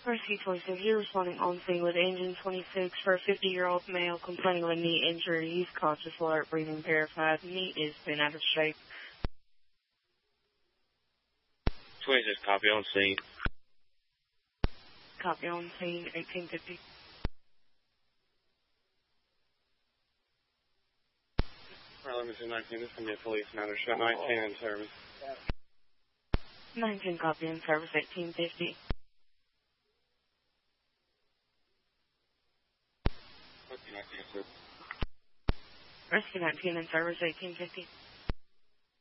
Rescue 26, you're responding on scene with engine 26 for a 50-year-old male complaining of a knee injury. He's conscious, alert, breathing, verified. Knee is been out of shape. 26, copy on scene. Copy on scene, 1850. Right, let me see 19. This is going to be a police matter. Shot 19 in service. 19 copy in service, 1850. Rescue 19 in service, 1850.